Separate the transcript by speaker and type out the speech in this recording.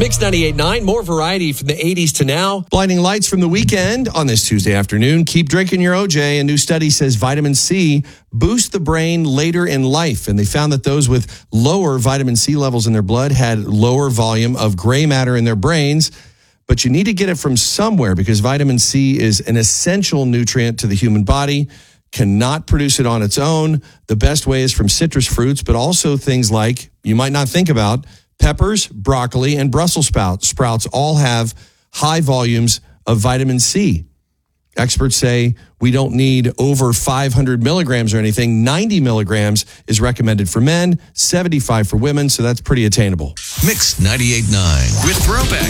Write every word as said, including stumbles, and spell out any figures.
Speaker 1: Mix ninety-eight point nine, more variety from the eighties to now.
Speaker 2: Blinding lights from the weekend on this Tuesday afternoon. Keep drinking your O J. A new study says vitamin C boosts the brain later in life. And they found that those with lower vitamin C levels in their blood had lower volume of gray matter in their brains. But you need to get it from somewhere because vitamin C is an essential nutrient to the human body. Cannot produce it on its own. The best way is from citrus fruits, but also things like, you might not think about, peppers, broccoli, and Brussels sprouts. Sprouts all have high volumes of vitamin C. Experts say we don't need over five hundred milligrams or anything. ninety milligrams is recommended for men, seventy-five for women, so that's pretty attainable.
Speaker 3: Mix ninety-eight point nine with Throwback.